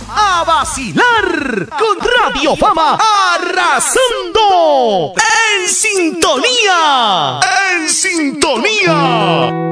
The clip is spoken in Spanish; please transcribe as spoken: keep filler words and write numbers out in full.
a vacilar con Radio Fama arrasando en sintonía, en sintonía.